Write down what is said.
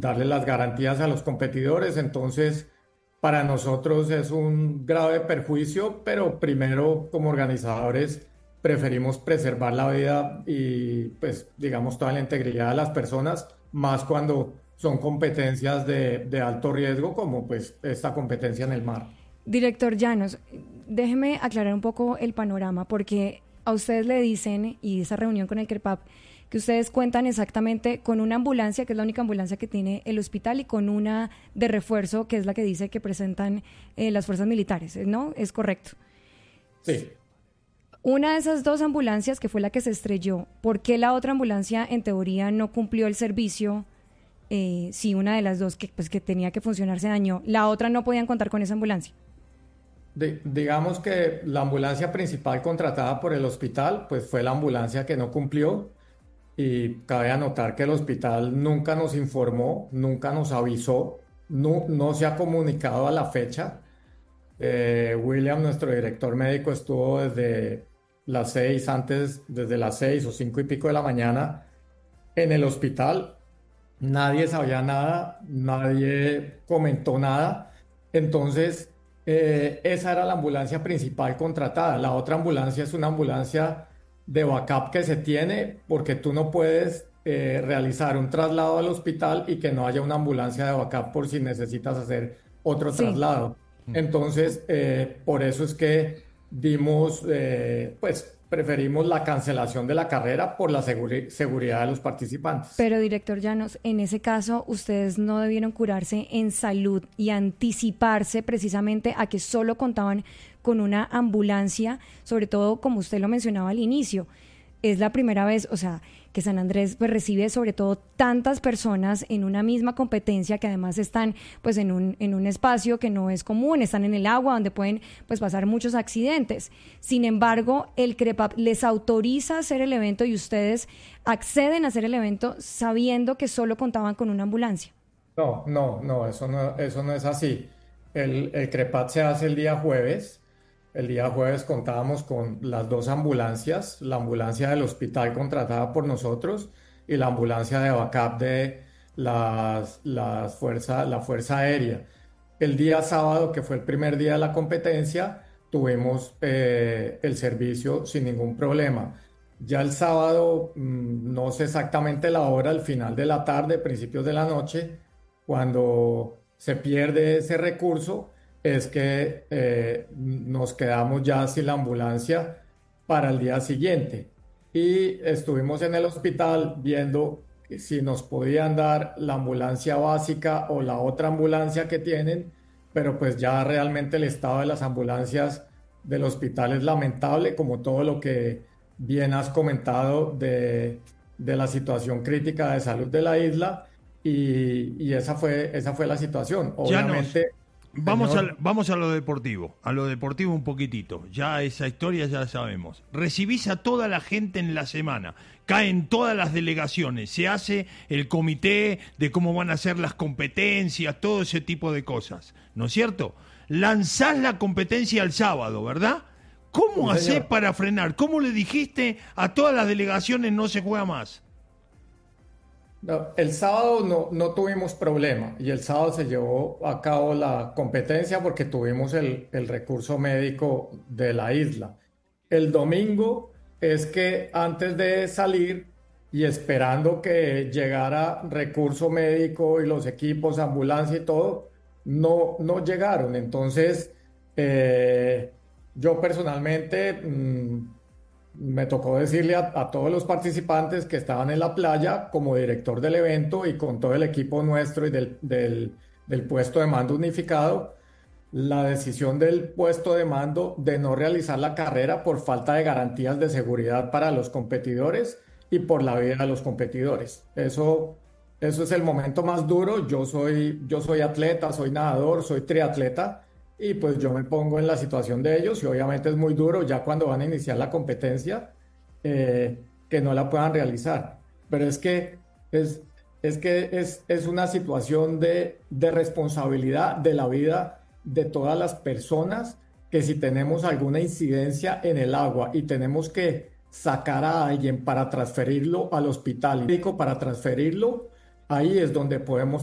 darle las garantías a los competidores. Entonces, para nosotros es un grave perjuicio, pero primero como organizadores preferimos preservar la vida y pues digamos toda la integridad de las personas, más cuando son competencias de alto riesgo como pues esta competencia en el mar. Director Llanos, déjeme aclarar un poco el panorama, porque a ustedes le dicen, y esa reunión con el CREPAP, que ustedes cuentan exactamente con una ambulancia, que es la única ambulancia que tiene el hospital, y con una de refuerzo, que es la que dice que presentan las fuerzas militares, ¿no? ¿Es correcto? Sí. Una de esas dos ambulancias, que fue la que se estrelló, ¿por qué la otra ambulancia en teoría no cumplió el servicio? Si una de las dos que tenía que funcionar se dañó, la otra no podían contar con esa ambulancia. Digamos que la ambulancia principal contratada por el hospital, pues fue la ambulancia que no cumplió y cabe anotar que el hospital nunca nos informó, nunca nos avisó, no se ha comunicado a la fecha. William, nuestro director médico, estuvo desde las 6 o 5 y pico de la mañana en el hospital. Nadie sabía nada, nadie comentó nada. Entonces, esa era la ambulancia principal contratada. La otra ambulancia es una ambulancia de backup que se tiene porque tú no puedes realizar un traslado al hospital y que no haya una ambulancia de backup por si necesitas hacer otro Sí. traslado. Entonces, por eso es que pues preferimos la cancelación de la carrera por la seguridad de los participantes. Pero, director Llanos, en ese caso, ustedes no debieron curarse en salud y anticiparse precisamente a que solo contaban con una ambulancia, sobre todo como usted lo mencionaba al inicio. Es la primera vez, o sea, que San Andrés pues recibe sobre todo tantas personas en una misma competencia, que además están pues en un espacio que no es común, están en el agua donde pueden pues pasar muchos accidentes. Sin embargo, el CREPAP les autoriza a hacer el evento y ustedes acceden a hacer el evento sabiendo que solo contaban con una ambulancia. No, eso no es así. El CREPAT se hace el día jueves. El día jueves contábamos con las dos ambulancias, la ambulancia del hospital contratada por nosotros y la ambulancia de backup de la Fuerza Aérea. El día sábado, que fue el primer día de la competencia, tuvimos el servicio sin ningún problema. Ya el sábado, no sé exactamente la hora, al final de la tarde, principios de la noche, cuando se pierde ese recurso, es que nos quedamos ya sin la ambulancia para el día siguiente. Y estuvimos en el hospital viendo si nos podían dar la ambulancia básica o la otra ambulancia que tienen, pero pues ya realmente el estado de las ambulancias del hospital es lamentable, como todo lo que bien has comentado de la situación crítica de salud de la isla, y esa fue la situación. Llanos, Obviamente, señor. vamos a lo deportivo un poquitito. Ya esa historia ya la sabemos. Recibís a toda la gente en la semana, caen todas las delegaciones, se hace el comité de cómo van a ser las competencias, todo ese tipo de cosas, ¿no es cierto? Lanzás la competencia el sábado, ¿verdad? Sí, ¿Cómo hacés señor. para frenar? ¿Cómo le dijiste a todas las delegaciones no se juega más? No, el sábado no tuvimos problema y el sábado se llevó a cabo la competencia porque tuvimos el recurso médico de la isla. El domingo es que antes de salir y esperando que llegara recurso médico y los equipos, ambulancia y todo, no llegaron. Entonces, eh, yo personalmente me tocó decirle a todos los participantes que estaban en la playa, como director del evento y con todo el equipo nuestro y del puesto de mando unificado, la decisión del puesto de mando de no realizar la carrera por falta de garantías de seguridad para los competidores y por la vida de los competidores. Eso es el momento más duro. Yo soy atleta, soy nadador, soy triatleta y pues yo me pongo en la situación de ellos y obviamente es muy duro ya cuando van a iniciar la competencia, que no la puedan realizar. Pero es, es una situación de responsabilidad de la vida de todas las personas, que si tenemos alguna incidencia en el agua y tenemos que sacar a alguien para transferirlo al hospital médico, para transferirlo, ahí es donde podemos